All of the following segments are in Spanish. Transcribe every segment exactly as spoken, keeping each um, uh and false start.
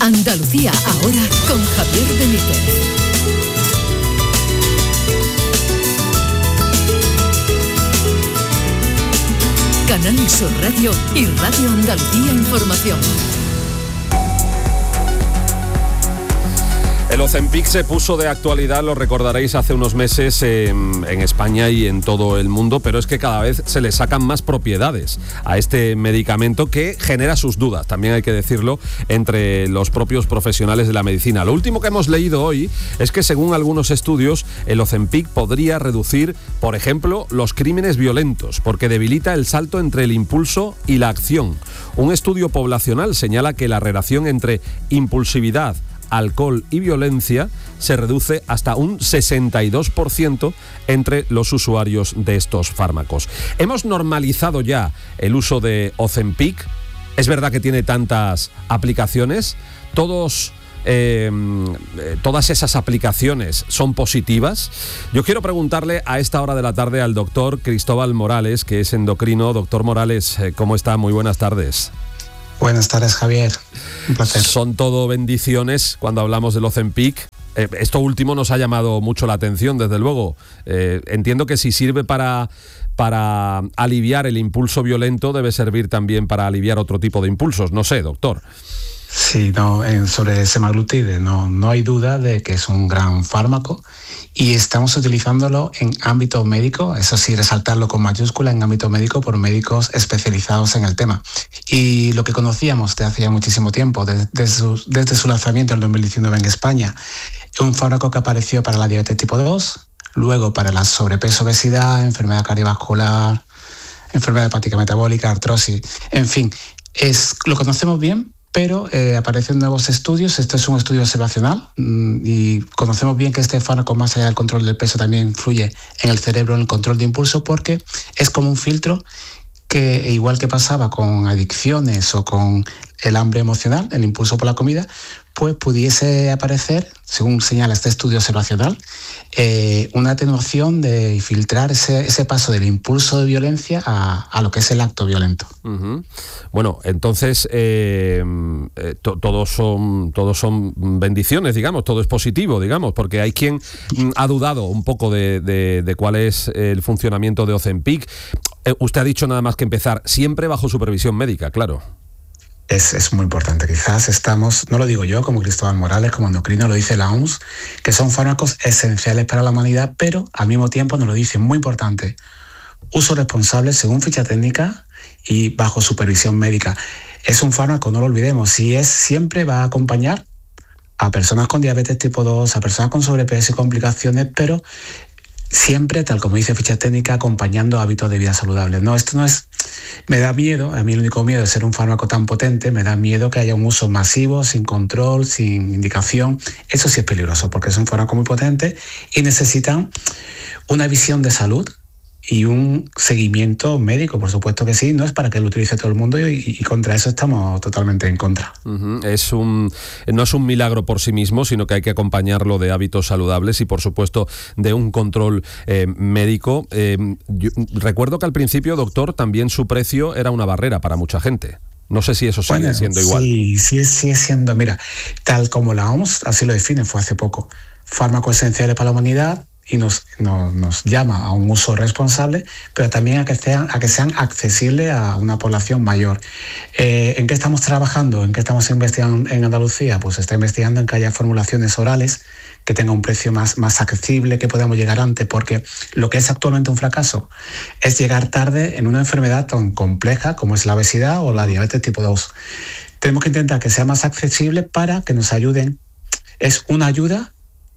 Andalucía ahora con Javier Benítez. Canal Sur Radio y Radio Andalucía Información. El Ozempic se puso de actualidad, lo recordaréis, hace unos meses en, en España y en todo el mundo, pero es que cada vez se le sacan más propiedades a este medicamento que genera sus dudas, también hay que decirlo, entre los propios profesionales de la medicina. Lo último que hemos leído hoy es que, según algunos estudios, el Ozempic podría reducir, por ejemplo, los crímenes violentos, porque debilita el salto entre el impulso y la acción. Un estudio poblacional señala que la relación entre impulsividad, alcohol y violencia se reduce hasta un sesenta y dos por ciento entre los usuarios de estos fármacos. Hemos normalizado ya el uso de Ozempic. Es verdad que tiene tantas aplicaciones. Todos, eh, todas esas aplicaciones son positivas. Yo quiero preguntarle a esta hora de la tarde al doctor Cristóbal Morales, que es endocrino. Doctor Morales, ¿cómo está? Muy buenas tardes. Buenas tardes, Javier. Un placer. Son todo bendiciones cuando hablamos del Ozempic. Eh, esto último nos ha llamado mucho la atención, desde luego. Eh, entiendo que si sirve para, para aliviar el impulso violento, debe servir también para aliviar otro tipo de impulsos. No sé, doctor. Sí, no, en, sobre semaglutide no, no hay duda de que es un gran fármaco y estamos utilizándolo en ámbito médico, eso sí, resaltarlo con mayúscula, en ámbito médico por médicos especializados en el tema. Y lo que conocíamos desde hace ya muchísimo tiempo, desde, desde, su, desde su lanzamiento en dos mil diecinueve en España, un fármaco que apareció para la diabetes tipo dos, luego para la sobrepeso, obesidad, enfermedad cardiovascular, enfermedad hepática metabólica, artrosis, en fin, es, lo conocemos bien. Pero eh, aparecen nuevos estudios. Este es un estudio observacional mmm, y conocemos bien que este fármaco, más allá del control del peso, también influye en el cerebro, en el control de impulso, porque es como un filtro que, igual que pasaba con adicciones o con el hambre emocional, el impulso por la comida, pues pudiese aparecer, según señala este estudio observacional, eh, una atenuación de filtrar ese, ese paso del impulso de violencia a, a lo que es el acto violento. Uh-huh. Bueno, entonces eh, eh, to, todos son todos son bendiciones, digamos, todo es positivo, digamos, porque hay quien mm, ha dudado un poco de, de, de cuál es el funcionamiento de Ozempic. Eh, usted ha dicho nada más que empezar, siempre bajo supervisión médica, claro. Es, es muy importante. Quizás estamos, no lo digo yo como Cristóbal Morales, como endocrino, lo dice la O M S, que son fármacos esenciales para la humanidad, pero al mismo tiempo nos lo dicen, muy importante, uso responsable según ficha técnica y bajo supervisión médica. Es un fármaco, no lo olvidemos, si es, siempre va a acompañar a personas con diabetes tipo dos, a personas con sobrepeso y complicaciones, pero siempre, tal como dice ficha técnica, acompañando hábitos de vida saludables. No, esto no es... Me da miedo, a mí el único miedo de ser un fármaco tan potente, me da miedo que haya un uso masivo, sin control, sin indicación. Eso sí es peligroso, porque es un fármaco muy potente y necesitan una visión de salud y un seguimiento médico, por supuesto que sí, no es para que lo utilice todo el mundo y, y contra eso estamos totalmente en contra. Uh-huh. Es un, no es un milagro por sí mismo, sino que hay que acompañarlo de hábitos saludables y, por supuesto, de un control eh, médico. Eh, yo, recuerdo que al principio, doctor, también su precio era una barrera para mucha gente. No sé si eso sigue bueno, siendo igual. Sí, sí, sigue siendo, mira, tal como la O M S así lo define, fue hace poco. Fármacos esenciales para la humanidad, y nos, nos, nos llama a un uso responsable, pero también a que sean, a que sean accesibles a una población mayor. Eh, ¿En qué estamos trabajando? ¿En qué estamos investigando en Andalucía? Pues se está investigando en que haya formulaciones orales que tengan un precio más, más accesible, que podamos llegar antes, porque lo que es actualmente un fracaso es llegar tarde en una enfermedad tan compleja como es la obesidad o la diabetes tipo dos. Tenemos que intentar que sea más accesible para que nos ayuden. Es una ayuda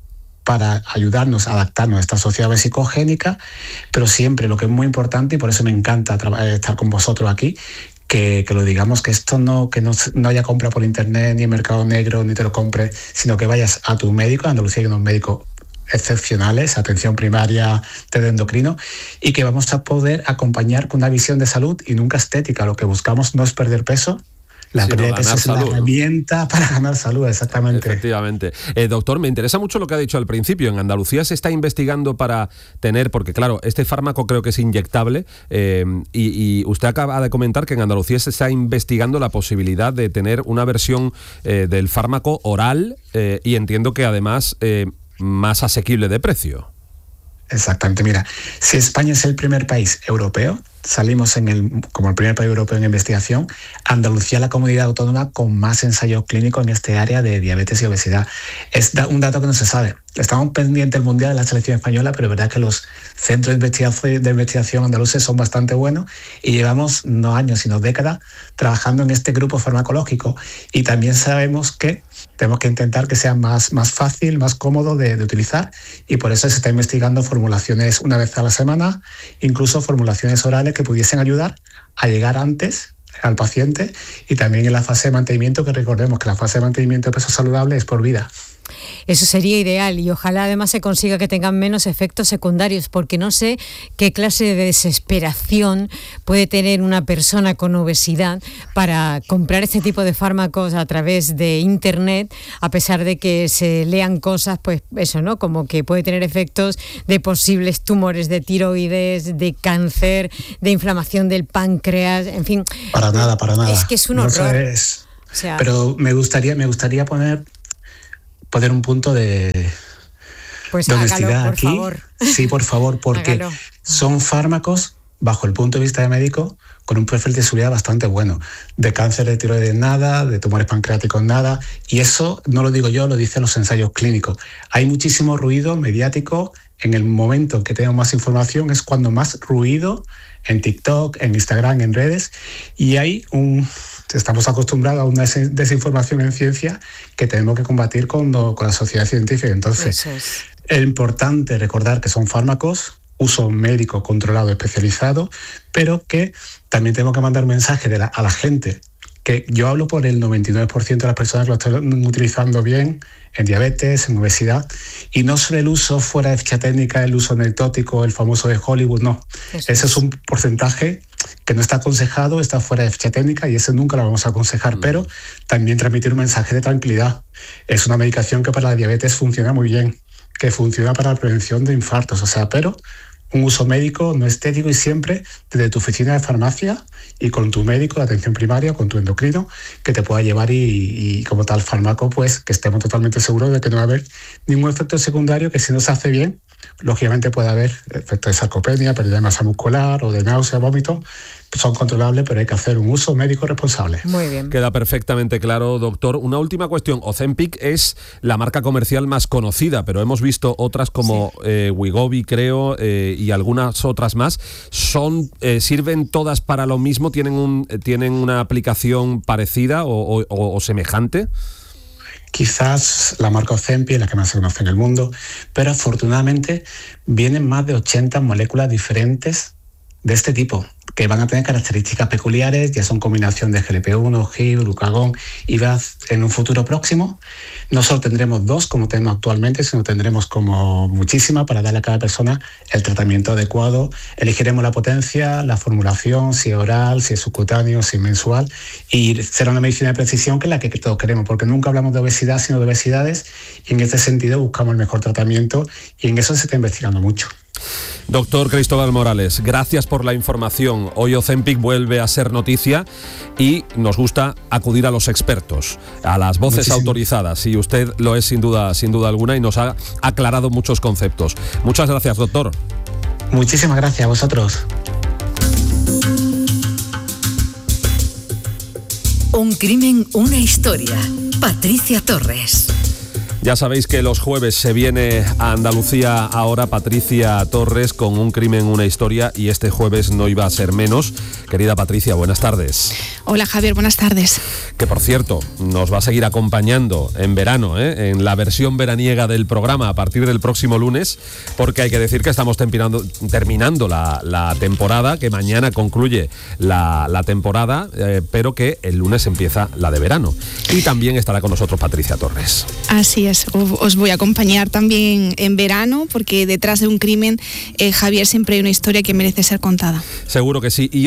para ayudarnos a adaptarnos a esta sociedad vesicogénica, pero siempre lo que es muy importante, y por eso me encanta tra- estar con vosotros aquí, que, que lo digamos, que esto no, que no, no haya compra por internet, ni en mercado negro, ni te lo compres, sino que vayas a tu médico. En Andalucía hay unos médicos excepcionales, atención primaria, de endocrino, y que vamos a poder acompañar con una visión de salud y nunca estética. Lo que buscamos no es perder peso, La sino pérdida de peso ganar es una salud. herramienta para ganar salud, exactamente. Efectivamente. Eh, doctor, me interesa mucho lo que ha dicho al principio. En Andalucía se está investigando para tener, porque claro, este fármaco creo que es inyectable, eh, y, y usted acaba de comentar que en Andalucía se está investigando la posibilidad de tener una versión eh, del fármaco oral, eh, y entiendo que además eh, más asequible de precio. Exactamente, mira, si España es el primer país europeo, salimos en el, como el primer país europeo en investigación, Andalucía es la comunidad autónoma con más ensayos clínicos en este área de diabetes y obesidad. Es un dato que no se sabe. Estamos pendientes del Mundial de la selección española, pero es verdad que los centros de investigación, de investigación andaluces son bastante buenos y llevamos no años, sino décadas trabajando en este grupo farmacológico. Y también sabemos que tenemos que intentar que sea más, más fácil, más cómodo de, de utilizar, y por eso se está investigando formulaciones una vez a la semana, incluso formulaciones orales que pudiesen ayudar a llegar antes al paciente, y también en la fase de mantenimiento, que recordemos que la fase de mantenimiento de peso saludable es por vida. Eso sería ideal, y ojalá además se consiga que tengan menos efectos secundarios, porque no sé qué clase de desesperación puede tener una persona con obesidad para comprar este tipo de fármacos a través de internet, a pesar de que se lean cosas, pues eso, ¿no? Como que puede tener efectos de posibles tumores de tiroides, de cáncer, de inflamación del páncreas, en fin. Para nada, para nada. Es que es un no horror. Es... O sea, pero me gustaría, me gustaría poner poner un punto de, pues de hágalo, honestidad por aquí. favor. Sí, por favor, porque Hágalo. son fármacos, bajo el punto de vista de médico, con un perfil de seguridad bastante bueno. De cáncer de tiroides nada, de tumores pancreáticos nada, y eso no lo digo yo, lo dicen los ensayos clínicos. Hay muchísimo ruido mediático. En el momento en que tenemos más información es cuando más ruido en TikTok, en Instagram, en redes, y hay un... Estamos acostumbrados a una desinformación en ciencia que tenemos que combatir con, con la sociedad científica. Entonces, es. es importante recordar que son fármacos, uso médico controlado, especializado, pero que también tenemos que mandar mensaje de la, a la gente, que yo hablo por el noventa y nueve por ciento de las personas que lo están utilizando bien en diabetes, en obesidad, y no solo el uso fuera de ficha técnica, el uso anecdótico, el famoso de Hollywood, no. Eso ese es. es un porcentaje que no está aconsejado, está fuera de ficha técnica, y ese nunca lo vamos a aconsejar, mm. pero también transmitir un mensaje de tranquilidad. Es una medicación que para la diabetes funciona muy bien, que funciona para la prevención de infartos, o sea, pero un uso médico no estético, y siempre desde tu oficina de farmacia y con tu médico de atención primaria, con tu endocrino, que te pueda llevar, y, y como tal fármaco, pues que estemos totalmente seguros de que no va a haber ningún efecto secundario, que si no se hace bien, lógicamente puede haber efectos de sarcopenia, pérdida de masa muscular o de náusea, vómito. Son controlables, pero hay que hacer un uso médico responsable. Muy bien. Queda perfectamente claro, doctor. Una última cuestión. Ozempic es la marca comercial más conocida, pero hemos visto otras como sí. eh, Wegovy, creo, eh, y algunas otras más. Son eh, ¿Sirven todas para lo mismo? ¿Tienen, un, tienen una aplicación parecida o, o, o semejante? Quizás la marca Ozempic es la que más se conoce en el mundo, pero afortunadamente vienen más de ochenta moléculas diferentes de este tipo, que van a tener características peculiares, ya son combinación de G L P uno, G I V, glucagón y V A Z en un futuro próximo. No solo tendremos dos como tenemos actualmente, sino tendremos como muchísimas para darle a cada persona el tratamiento adecuado. Elegiremos la potencia, la formulación, si es oral, si es subcutáneo, si es mensual, y será una medicina de precisión que es la que todos queremos, porque nunca hablamos de obesidad sino de obesidades, y en este sentido buscamos el mejor tratamiento, y en eso se está investigando mucho. Doctor Cristóbal Morales, gracias por la información. Hoy Ozempic vuelve a ser noticia y nos gusta acudir a los expertos, a las voces Muchísimo. autorizadas, y usted lo es sin duda, sin duda alguna, y nos ha aclarado muchos conceptos. Muchas gracias, doctor. Muchísimas gracias a vosotros. Un crimen, una historia. Patricia Torres. Ya sabéis que los jueves se viene a Andalucía ahora Patricia Torres con Un crimen, una historia, y este jueves no iba a ser menos. Querida Patricia, buenas tardes. Hola Javier, buenas tardes. Que por cierto, nos va a seguir acompañando en verano, ¿eh? en la versión veraniega del programa a partir del próximo lunes, porque hay que decir que estamos terminando, terminando la, la temporada, que mañana concluye la, la temporada, eh, pero que el lunes empieza la de verano. Y también estará con nosotros Patricia Torres. Así es. Os voy a acompañar también en verano, porque detrás de un crimen, eh, Javier, siempre hay una historia que merece ser contada. Seguro que sí. Y hoy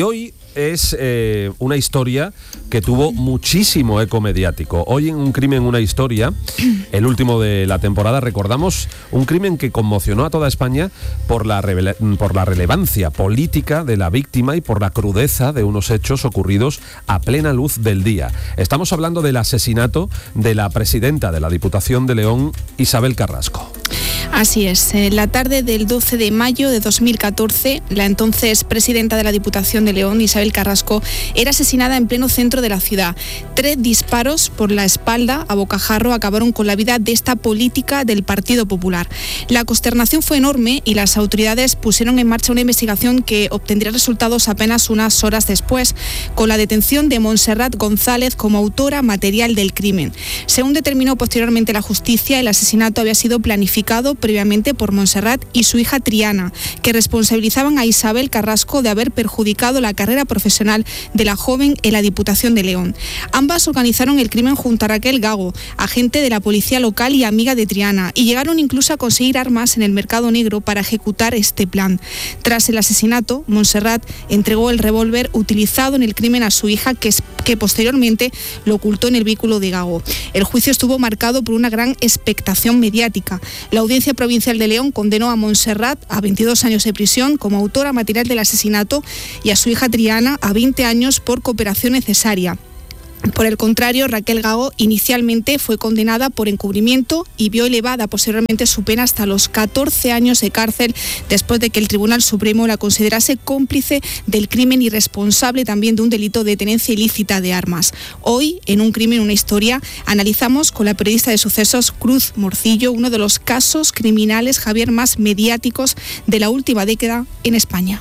es eh, una historia que tuvo muchísimo eco mediático. Hoy en Un crimen, una historia, el último de la temporada, recordamos un crimen que conmocionó a toda España por la, revela- por la relevancia política de la víctima y por la crudeza de unos hechos ocurridos a plena luz del día. Estamos hablando del asesinato de la presidenta de la Diputación de León, Isabel Carrasco. Así es, en la tarde del doce de mayo de dos mil catorce, la entonces presidenta de la Diputación de León, Isabel Carrasco, era asesinada en pleno centro de la ciudad. Tres disparos por la espalda a bocajarro acabaron con la vida de esta política del Partido Popular. La consternación fue enorme y las autoridades pusieron en marcha una investigación que obtendría resultados apenas unas horas después, con la detención de Montserrat González como autora material del crimen. Según determinó posteriormente la justicia, el asesinato había sido planificado previamente por Montserrat y su hija Triana, que responsabilizaban a Isabel Carrasco de haber perjudicado la carrera profesional de la joven en la Diputación de León. Ambas organizaron el crimen junto a Raquel Gago, agente de la policía local y amiga de Triana, y llegaron incluso a conseguir armas en el mercado negro para ejecutar este plan. Tras el asesinato, Montserrat entregó el revólver utilizado en el crimen a su hija, que, que posteriormente lo ocultó en el vehículo de Gago. El juicio estuvo marcado por una gran expectación mediática. La Audiencia Provincial de León condenó a Montserrat a veintidós años de prisión como autora material del asesinato y a su hija Triana a veinte años por cooperación necesaria. Por el contrario, Raquel Gago inicialmente fue condenada por encubrimiento y vio elevada posteriormente su pena hasta los catorce años de cárcel, después de que el Tribunal Supremo la considerase cómplice del crimen y responsable también de un delito de tenencia ilícita de armas. Hoy, en Un crimen, una historia, analizamos con la periodista de sucesos Cruz Morcillo uno de los casos criminales, Javier, más mediáticos de la última década en España.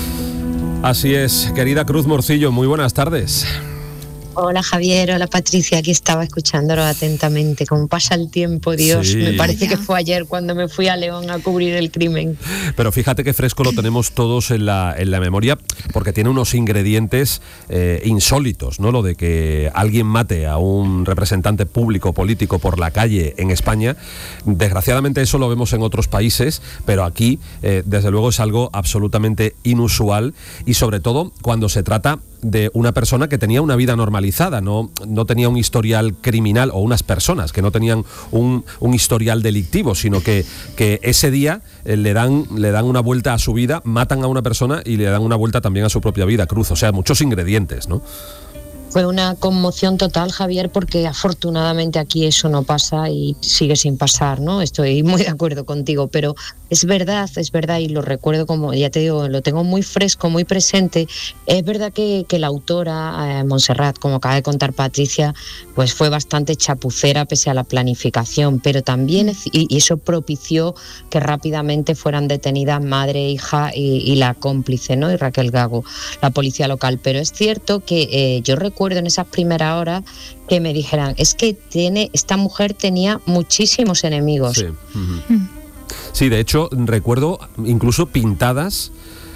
Así es, querida Cruz Morcillo, muy buenas tardes. Hola Javier, hola Patricia, aquí estaba escuchándolo atentamente. Cómo pasa el tiempo, Dios, sí. Me parece que fue ayer cuando me fui a León a cubrir el crimen. Pero fíjate que fresco lo tenemos todos en la, en la memoria, porque tiene unos ingredientes eh, insólitos, ¿no? Lo de que alguien mate a un representante público político por la calle en España. Desgraciadamente eso lo vemos en otros países, pero aquí eh, desde luego es algo absolutamente inusual, y sobre todo cuando se trata de una persona que tenía una vida normalizada, no, no tenía un historial criminal, o unas personas que no tenían un, un historial delictivo, sino que, que ese día eh, le dan, le dan una vuelta a su vida, matan a una persona y le dan una vuelta también a su propia vida, Cruz. O sea, muchos ingredientes, ¿no? Fue una conmoción total, Javier, porque afortunadamente aquí eso no pasa y sigue sin pasar, ¿no? Estoy muy de acuerdo contigo, pero es verdad, es verdad, y lo recuerdo, como ya te digo, lo tengo muy fresco, muy presente. Es verdad que, que la autora, eh, Montserrat, como acaba de contar Patricia, pues fue bastante chapucera pese a la planificación, pero también, y, y eso propició que rápidamente fueran detenidas madre, hija y, y la cómplice, ¿no? Y Raquel Gago, la policía local. Pero es cierto que eh, yo recuerdo en esas primeras horas que me dijeran, es que tiene esta mujer tenía muchísimos enemigos. Sí, uh-huh. Sí, de hecho recuerdo incluso pintadas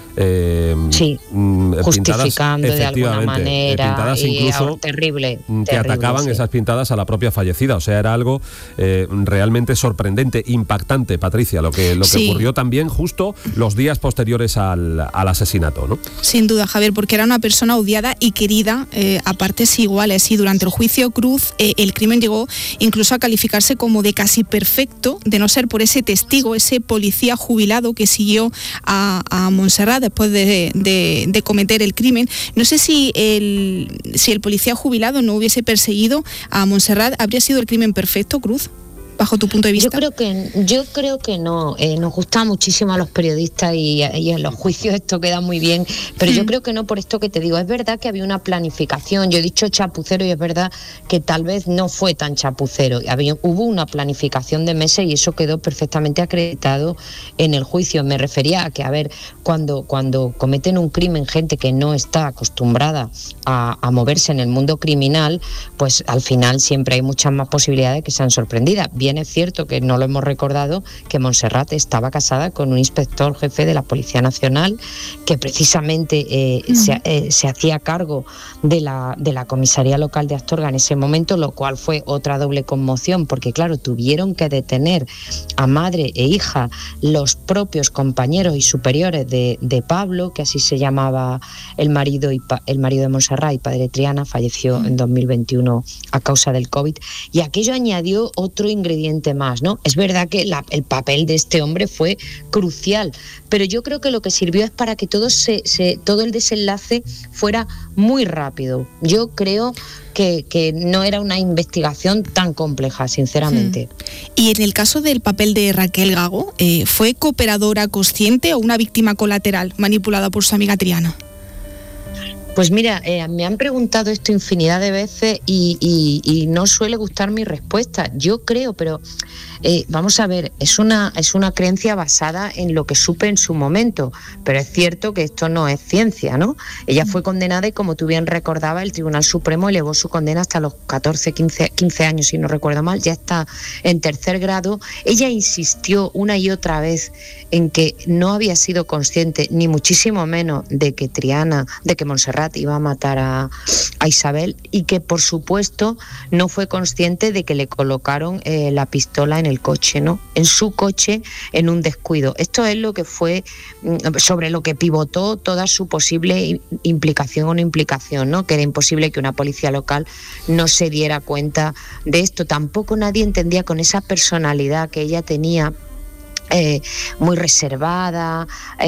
Eh, sí, justificando pintadas, de alguna manera, pintadas incluso y terrible, que terrible, atacaban sí. esas pintadas a la propia fallecida. O sea, era algo eh, realmente sorprendente, impactante, Patricia, lo que, lo que sí. ocurrió también justo los días posteriores al, al asesinato, ¿no? Sin duda, Javier, porque era una persona odiada y querida eh, a partes iguales, y durante el juicio Cruz eh, el crimen llegó incluso a calificarse como de casi perfecto, de no ser por ese testigo, ese policía jubilado que siguió a, a Montserrat después de, de, de cometer el crimen. No sé si el, si el policía jubilado no hubiese perseguido a Montserrat, ¿habría sido el crimen perfecto, Cruz, bajo tu punto de vista? Yo creo que, yo creo que no. Eh, nos gusta muchísimo a los periodistas y, y en los juicios esto queda muy bien, pero mm. yo creo que no, por esto que te digo. Es verdad que había una planificación. Yo he dicho chapucero y es verdad que tal vez no fue tan chapucero. Había, hubo una planificación de meses y eso quedó perfectamente acreditado en el juicio. Me refería a que, a ver, cuando, cuando cometen un crimen gente que no está acostumbrada a, a moverse en el mundo criminal, pues al final siempre hay muchas más posibilidades de que sean sorprendidas. Bien también es cierto que no lo hemos recordado, que Montserrat estaba casada con un inspector jefe de la Policía Nacional que precisamente eh, uh-huh. se, eh, se hacía cargo de la, de la comisaría local de Astorga en ese momento, lo cual fue otra doble conmoción, porque claro, tuvieron que detener a madre e hija los propios compañeros y superiores de, de Pablo, que así se llamaba el marido, y pa, el marido de Montserrat y padre de Triana, falleció uh-huh. en dos mil veintiuno a causa del COVID, y aquello añadió otro ingrediente más, ¿no? Es verdad que la, el papel de este hombre fue crucial, pero yo creo que lo que sirvió es para que todo, se, se, todo el desenlace fuera muy rápido. Yo creo que, que no era una investigación tan compleja, sinceramente. Hmm. Y en el caso del papel de Raquel Gago, eh, ¿fue cooperadora consciente o una víctima colateral manipulada por su amiga Triana? Pues mira, eh, me han preguntado esto infinidad de veces y, y, y no suele gustar mi respuesta. Yo creo, pero eh, vamos a ver, es una, es una creencia basada en lo que supe en su momento, pero es cierto que esto no es ciencia, ¿no? Ella fue condenada y, como tú bien recordabas, el Tribunal Supremo elevó su condena hasta los catorce, quince, quince años, si no recuerdo mal, ya está en tercer grado. Ella insistió una y otra vez en que no había sido consciente, ni muchísimo menos, de que Triana, de que Montserrat iba a matar a, a Isabel, y que por supuesto no fue consciente de que le colocaron eh, la pistola en el coche, ¿no? En su coche, en un descuido. Esto es lo que fue, sobre lo que pivotó toda su posible implicación o no implicación, ¿no? Que era imposible que una policía local no se diera cuenta de esto. Tampoco nadie entendía, con esa personalidad que ella tenía, eh, muy reservada,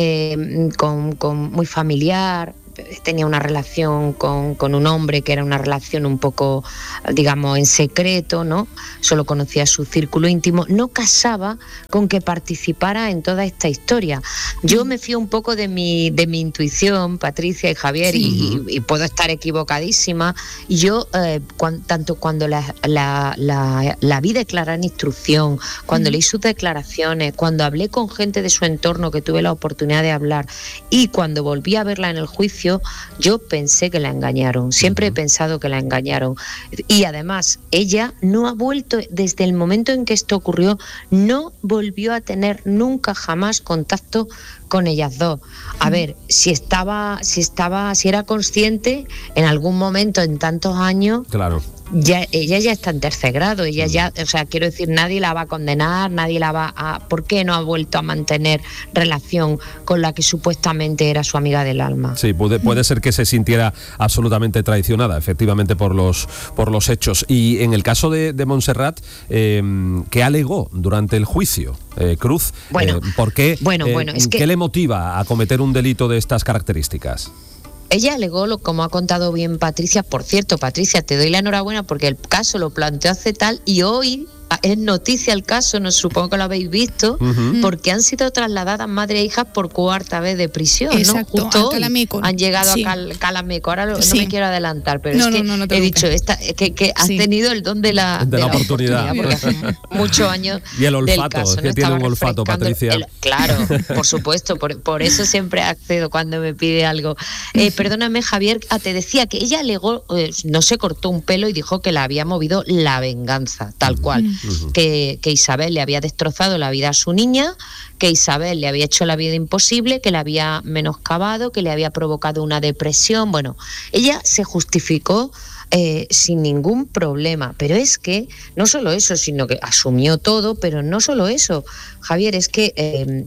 eh, con, con muy familiar. Tenía una relación con, con un hombre que era una relación un poco, digamos, en secreto, ¿no? Solo conocía su círculo íntimo. No casaba con que participara en toda esta historia. Yo me fío un poco de mi, de mi intuición, Patricia y Javier, sí. y, y puedo estar equivocadísima. Yo, eh, cuan, tanto cuando la, la, la, la vi declarar en instrucción, cuando mm. leí sus declaraciones, cuando hablé con gente de su entorno, que tuve la oportunidad de hablar, y cuando volví a verla en el juicio, yo pensé que la engañaron, siempre he pensado que la engañaron. Y además, ella no ha vuelto, desde el momento en que esto ocurrió, no volvió a tener nunca jamás contacto con ellas dos. A ver, si estaba, si estaba, si era consciente, en algún momento en tantos años, claro. Ya, ella ya está en tercer grado, ella ya, o sea, quiero decir, nadie la va a condenar, nadie la va a... ¿Por qué no ha vuelto a mantener relación con la que supuestamente era su amiga del alma? Sí, puede, puede ser que se sintiera absolutamente traicionada, efectivamente, por los, por los hechos. Y en el caso de, de Montserrat, eh, ¿qué alegó durante el juicio, eh, Cruz? Bueno, eh, ¿por qué, bueno, eh, bueno, es que... ¿qué le motiva a cometer un delito de estas características? Ella alegó, lo, como ha contado bien Patricia. Por cierto, Patricia, te doy la enhorabuena porque el caso lo planteó hace tal y hoy es noticia el caso, no supongo que lo habéis visto, uh-huh. porque han sido trasladadas madre e hija por cuarta vez de prisión. Exacto, ¿no? Justo hoy han llegado sí. a Cal, Calameco. Ahora lo, sí. no me quiero adelantar, pero no, es que no, no, no he dicho esta, que, que has sí. tenido el don de la, de de la, la oportunidad, oportunidad, porque hace muchos años y el olfato, del caso, que ¿no? tiene Estaba un olfato, Patricia. El, claro, por supuesto, por, por eso siempre accedo cuando me pide algo. Eh, perdóname, Javier, ah, te decía que ella alegó, eh, no se cortó un pelo y dijo que la había movido la venganza, tal cual, uh-huh. que, que Isabel le había destrozado la vida a su niña, que Isabel le había hecho la vida imposible, que la había menoscabado, que le había provocado una depresión. Bueno, ella se justificó eh, sin ningún problema, pero es que no solo eso, sino que asumió todo, pero no solo eso, Javier, es que eh,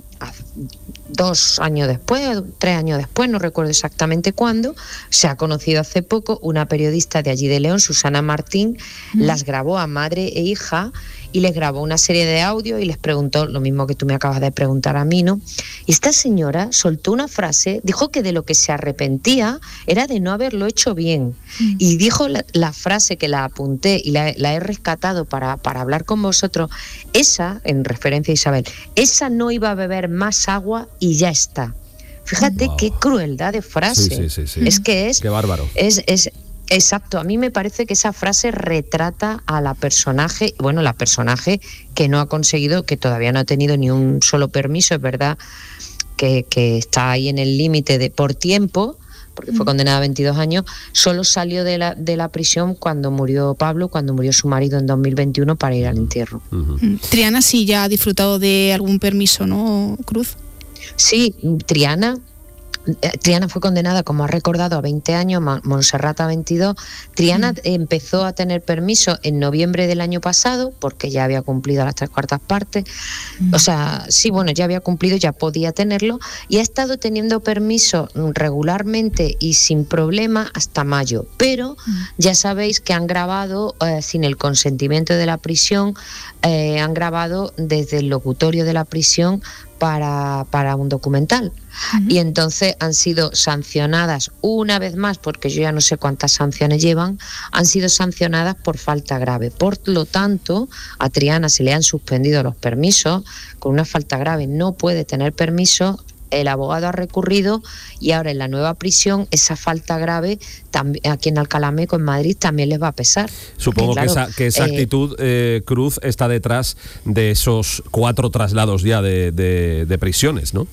dos años después, tres años después, no recuerdo exactamente cuándo, se ha conocido hace poco, una periodista de allí de León, Susana Martín, mm. las grabó a madre e hija y les grabó una serie de audios y les preguntó lo mismo que tú me acabas de preguntar a mí, ¿no? Y esta señora soltó una frase, dijo que de lo que se arrepentía era de no haberlo hecho bien. Mm. Y dijo la, la frase que la apunté y la, la he rescatado para, para hablar con vosotros, esa, en referencia a Isabel, esa no iba a beber más agua y ya está. Fíjate wow. qué crueldad de frase. Sí, sí, sí, sí. Es que es... Qué bárbaro. Es... es Exacto, a mí me parece que esa frase retrata a la personaje, bueno, la personaje que no ha conseguido, que todavía no ha tenido ni un solo permiso, es verdad que, que está ahí en el límite de por tiempo, porque fue condenada a veintidós años, solo salió de la, de la prisión cuando murió Pablo, cuando murió su marido en dos mil veintiuno para ir al entierro. Uh-huh. Triana sí ya ha disfrutado de algún permiso, ¿no, Cruz? Sí, Triana... Triana fue condenada, como ha recordado, a veinte años, Montserrat a veintidós. Triana mm. empezó a tener permiso en noviembre del año pasado, porque ya había cumplido las tres cuartas partes. Mm. O sea, sí, bueno, ya había cumplido, ya podía tenerlo, y ha estado teniendo permiso regularmente y sin problema hasta mayo. Pero mm. ya sabéis que han grabado, eh, sin el consentimiento de la prisión, eh, han grabado desde el locutorio de la prisión para, para un documental. Uh-huh. Y entonces han sido sancionadas una vez más, porque yo ya no sé cuántas sanciones llevan, han sido sancionadas por falta grave. Por lo tanto, a Triana se le han suspendido los permisos, con una falta grave no puede tener permiso. El abogado ha recurrido y ahora en la nueva prisión esa falta grave también, aquí en Alcalá Meco, en Madrid, también les va a pesar. Supongo porque, claro, que esa, que esa eh, actitud, eh, Cruz, está detrás de esos cuatro traslados ya de, de, de prisiones, ¿no?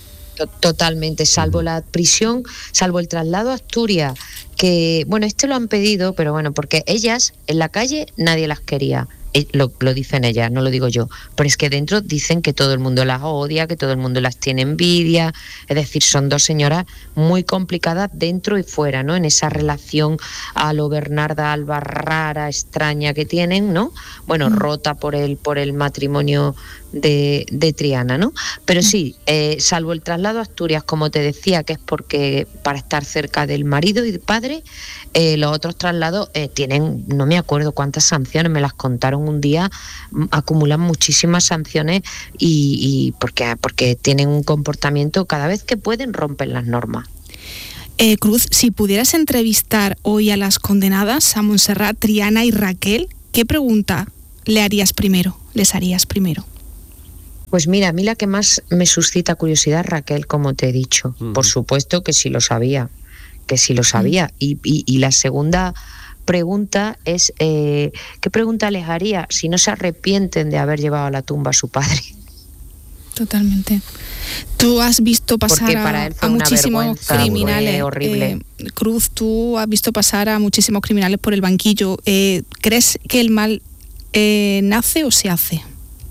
Totalmente, salvo la prisión, salvo el traslado a Asturias, que, bueno, este lo han pedido, pero bueno, porque ellas en la calle nadie las quería. Lo, lo dicen ellas, no lo digo yo, pero es que dentro dicen que todo el mundo las odia, que todo el mundo las tiene envidia, es decir, son dos señoras muy complicadas dentro y fuera, ¿no? En esa relación a lo Bernarda Alba rara, extraña que tienen, ¿no? Bueno, mm. rota por el, por el matrimonio de, de Triana, ¿no? Pero sí, eh, salvo el traslado a Asturias, como te decía, que es porque para estar cerca del marido y del padre, eh, los otros traslados eh, tienen, no me acuerdo cuántas sanciones, me las contaron un día, acumulan muchísimas sanciones y, y porque, porque tienen un comportamiento, cada vez que pueden rompen las normas. Eh, Cruz, si pudieras entrevistar hoy a las condenadas, a Montserrat, Triana y Raquel, ¿qué pregunta le harías primero, les harías primero? Pues mira, a mí la que más me suscita curiosidad es Raquel, como te he dicho. Uh-huh. Por supuesto que sí lo sabía, que sí lo sabía. Uh-huh. Y, y, y la segunda pregunta es, eh, ¿qué pregunta les haría si no se arrepienten de haber llevado a la tumba a su padre? Totalmente. Tú has visto pasar a, a muchísimos criminales. Horrible. Eh, Cruz, tú has visto pasar a muchísimos criminales por el banquillo. Eh, ¿Crees que el mal eh, nace o se hace?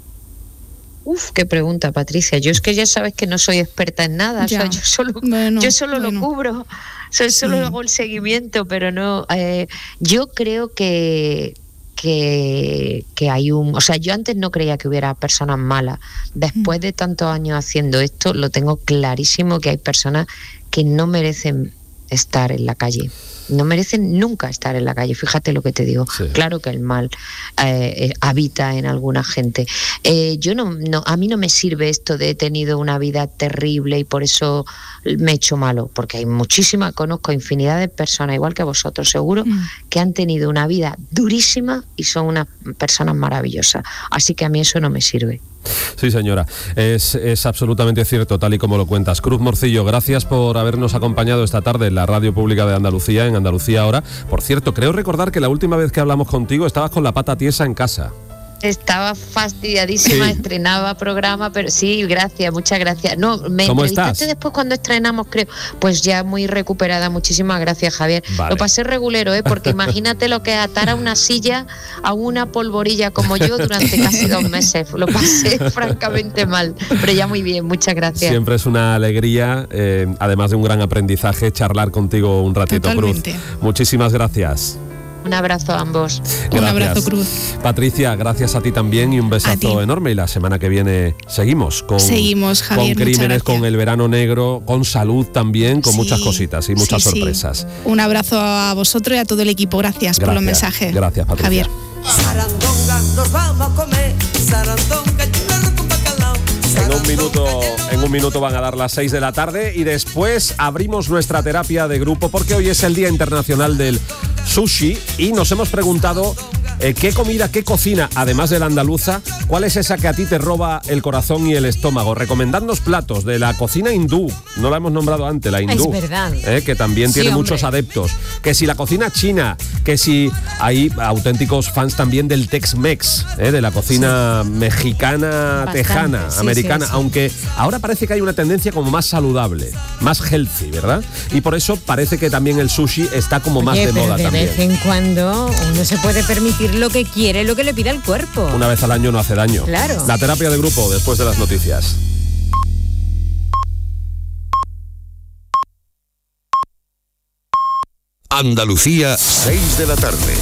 Uf, qué pregunta, Patricia. Yo es que ya sabes que no soy experta en nada. O sea, yo solo, bueno, yo solo bueno. lo cubro. O sea, solo sí. hago el seguimiento, pero no. Eh, yo creo que, que, que hay un. O sea, yo antes no creía que hubiera personas malas. Después mm. de tantos años haciendo esto, lo tengo clarísimo que hay personas que no merecen estar en la calle. No merecen nunca estar en la calle, fíjate lo que te digo. Sí. Claro que el mal eh, habita en alguna gente. Eh, yo no, no, a mí no me sirve esto de he tenido una vida terrible y por eso me he hecho malo, porque hay muchísimas, conozco infinidad de personas, igual que vosotros seguro, mm. que han tenido una vida durísima y son unas personas maravillosas. Así que a mí eso no me sirve. Sí, señora, es, es absolutamente cierto, tal y como lo cuentas. Cruz Morcillo, gracias por habernos acompañado esta tarde en la Radio Pública de Andalucía, en Andalucía Ahora. Por cierto, creo recordar que la última vez que hablamos contigo estabas con la pata tiesa en casa. Estaba fastidiadísima, sí. estrenaba programa, pero sí, gracias, muchas gracias. No, me ¿Cómo entrevistaste estás? Después cuando estrenamos, creo, pues ya muy recuperada, muchísimas gracias, Javier. Vale. Lo pasé regulero, ¿eh? Porque imagínate lo que es atar a una silla a una polvorilla como yo durante casi dos meses. Lo pasé francamente mal, pero ya muy bien, muchas gracias. Siempre es una alegría, eh, además de un gran aprendizaje, charlar contigo un ratito, Totalmente. Cruz. Muchísimas gracias. Un abrazo a ambos. Gracias. Un abrazo, Cruz. Patricia, gracias a ti también y un besazo enorme. Y la semana que viene seguimos con, seguimos, Javier, con crímenes, con el verano negro, con salud también, con sí, muchas cositas y muchas sí, sorpresas. Sí. Un abrazo a vosotros y a todo el equipo. Gracias, gracias por los mensajes. Gracias, Patricia. Javier. Sarandonga, nos vamos a comer. Sarandonga, En un minuto, en un minuto van a dar las seis de la tarde y después abrimos nuestra terapia de grupo porque hoy es el Día Internacional del Sushi y nos hemos preguntado Eh, ¿Qué comida, qué cocina, además de la andaluza, cuál es esa que a ti te roba el corazón y el estómago? Recomendadnos platos de la cocina hindú, no la hemos nombrado antes, la hindú. Es verdad. Eh, que también tiene sí, muchos adeptos. Que si la cocina china, que si hay auténticos fans también del Tex-Mex, eh, de la cocina sí. mexicana, Bastante, tejana, sí, americana, sí, sí. aunque ahora parece que hay una tendencia como más saludable, más healthy, ¿verdad? Y por eso parece que también el sushi está como más Oye, de pero moda de también. De vez en cuando uno se puede permitir lo que quiere, lo que le pida el cuerpo. Una vez al año no hace daño. Claro. La terapia de grupo después de las noticias. Andalucía, seis de la tarde.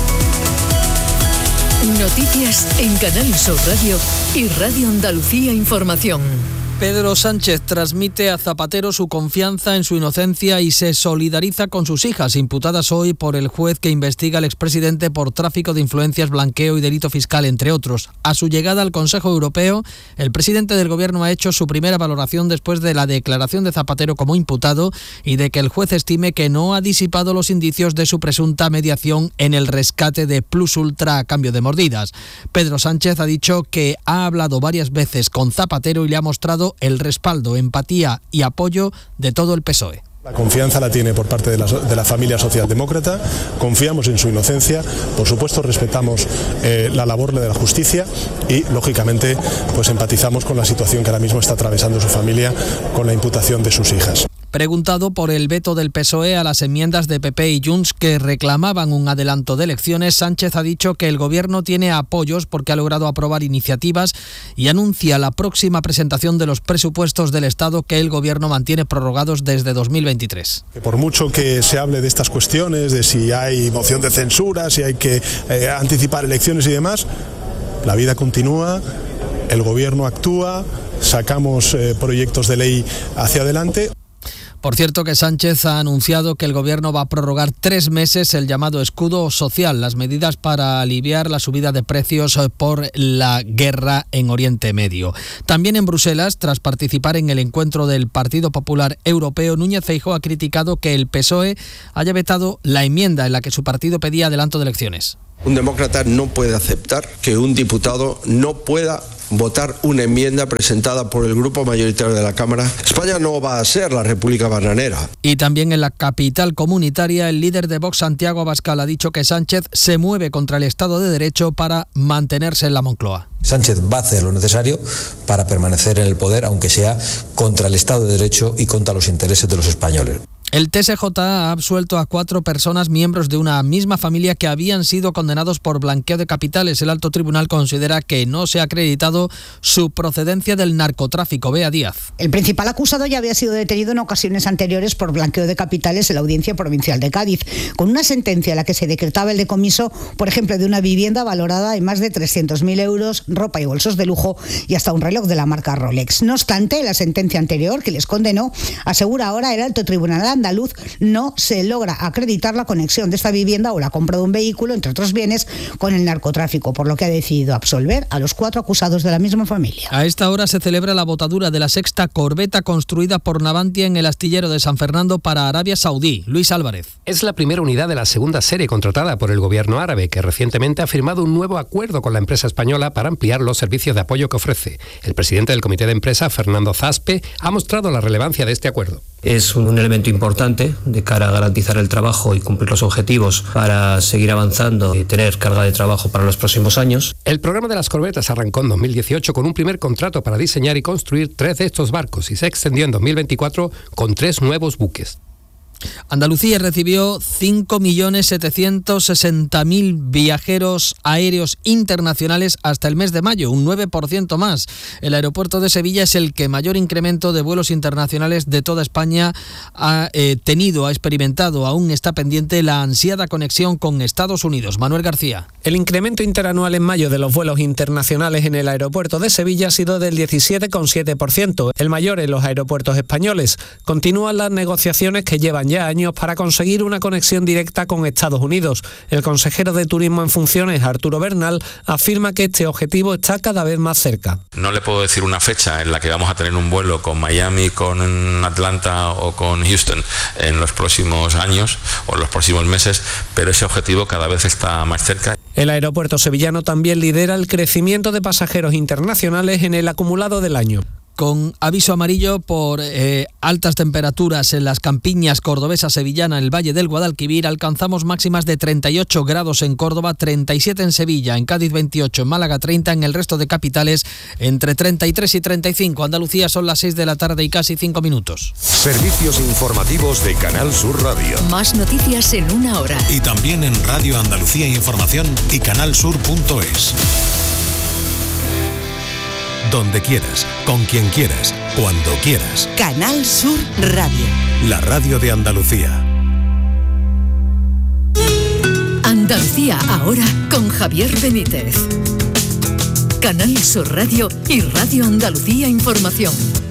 Noticias en Canal Sur Radio y Radio Andalucía Información. Pedro Sánchez transmite a Zapatero su confianza en su inocencia y se solidariza con sus hijas, imputadas hoy por el juez que investiga al expresidente por tráfico de influencias, blanqueo y delito fiscal, entre otros. A su llegada al Consejo Europeo, el presidente del Gobierno ha hecho su primera valoración después de la declaración de Zapatero como imputado y de que el juez estime que no ha disipado los indicios de su presunta mediación en el rescate de Plus Ultra a cambio de mordidas. Pedro Sánchez ha dicho que ha hablado varias veces con Zapatero y le ha mostrado el respaldo, empatía y apoyo de todo el P S O E. La confianza la tiene por parte de la, de la familia socialdemócrata, confiamos en su inocencia, por supuesto respetamos eh, la labor de la justicia y, lógicamente, pues empatizamos con la situación que ahora mismo está atravesando su familia con la imputación de sus hijas. Preguntado por el veto del P S O E a las enmiendas de P P y Junts que reclamaban un adelanto de elecciones, Sánchez ha dicho que el Gobierno tiene apoyos porque ha logrado aprobar iniciativas y anuncia la próxima presentación de los presupuestos del Estado que el Gobierno mantiene prorrogados desde dos mil veintitrés. Que por mucho que se hable de estas cuestiones, de si hay moción de censura, si hay que eh, anticipar elecciones y demás, la vida continúa, el Gobierno actúa, sacamos eh, proyectos de ley hacia adelante. Por cierto que Sánchez ha anunciado que el Gobierno va a prorrogar tres meses el llamado escudo social, las medidas para aliviar la subida de precios por la guerra en Oriente Medio. También en Bruselas, tras participar en el encuentro del Partido Popular Europeo, Núñez Feijóo ha criticado que el P S O E haya vetado la enmienda en la que su partido pedía adelanto de elecciones. Un demócrata no puede aceptar que un diputado no pueda votar una enmienda presentada por el grupo mayoritario de la Cámara. España no va a ser la República Bananera. Y también en la capital comunitaria, el líder de Vox, Santiago Abascal, ha dicho que Sánchez se mueve contra el Estado de Derecho para mantenerse en la Moncloa. Sánchez va a hacer lo necesario para permanecer en el poder, aunque sea contra el Estado de Derecho y contra los intereses de los españoles. El T S J ha absuelto a cuatro personas miembros de una misma familia que habían sido condenados por blanqueo de capitales. El alto tribunal considera que no se ha acreditado su procedencia del narcotráfico. Bea Díaz. El principal acusado ya había sido detenido en ocasiones anteriores por blanqueo de capitales en la Audiencia Provincial de Cádiz, con una sentencia en la que se decretaba el decomiso, por ejemplo, de una vivienda valorada en más de trescientos mil euros, ropa y bolsos de lujo y hasta un reloj de la marca Rolex. No obstante, la sentencia anterior que les condenó asegura ahora el alto tribunal andaluz no se logra acreditar la conexión de esta vivienda o la compra de un vehículo, entre otros bienes, con el narcotráfico, por lo que ha decidido absolver a los cuatro acusados de la misma familia. A esta hora se celebra la botadura de la sexta corbeta construida por Navantia en el astillero de San Fernando para Arabia Saudí. Luis Álvarez. Es la primera unidad de la segunda serie contratada por el gobierno árabe, que recientemente ha firmado un nuevo acuerdo con la empresa española para ampliar los servicios de apoyo que ofrece. El presidente del comité de empresa, Fernando Zaspe, ha mostrado la relevancia de este acuerdo. Es un elemento importante de cara a garantizar el trabajo y cumplir los objetivos para seguir avanzando y tener carga de trabajo para los próximos años. El programa de las corbetas arrancó en dos mil dieciocho con un primer contrato para diseñar y construir tres de estos barcos y se extendió en dos mil veinticuatro con tres nuevos buques. Andalucía recibió cinco millones setecientos sesenta mil viajeros aéreos internacionales hasta el mes de mayo, un nueve por ciento más. El aeropuerto de Sevilla es el que mayor incremento de vuelos internacionales de toda España ha eh, tenido, ha experimentado. Aún está pendiente la ansiada conexión con Estados Unidos. Manuel García. El incremento interanual en mayo de los vuelos internacionales en el aeropuerto de Sevilla ha sido del diecisiete coma siete por ciento, el mayor en los aeropuertos españoles. Continúan las negociaciones que llevan ya años para conseguir una conexión directa con Estados Unidos. El consejero de Turismo en funciones, Arturo Bernal, afirma que este objetivo está cada vez más cerca. No le puedo decir una fecha en la que vamos a tener un vuelo con Miami, con Atlanta o con Houston en los próximos años o en los próximos meses, pero ese objetivo cada vez está más cerca. El aeropuerto sevillano también lidera el crecimiento de pasajeros internacionales en el acumulado del año. Con aviso amarillo por eh, altas temperaturas en las campiñas cordobesa sevillana, en el Valle del Guadalquivir, alcanzamos máximas de treinta y ocho grados en Córdoba, treinta y siete en Sevilla, en Cádiz veintiocho, en Málaga treinta, en el resto de capitales entre treinta y tres y treinta y cinco. Andalucía son las seis de la tarde y casi cinco minutos. Servicios informativos de Canal Sur Radio. Más noticias en una hora. Y también en Radio Andalucía Información y canalsur punto es. Donde quieras, con quien quieras, cuando quieras. Canal Sur Radio. La radio de Andalucía. Andalucía ahora con Javier Benítez. Canal Sur Radio y Radio Andalucía Información.